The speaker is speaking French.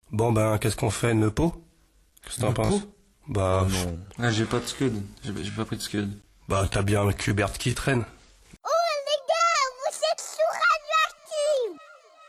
Bon ben, qu'est-ce qu'on fait, Neupo? Qu'est-ce que t'en penses? Oh Bah, non. Ah, j'ai pas de scud. J'ai pas pris de scud. bah t'as bien Kubert qui traîne.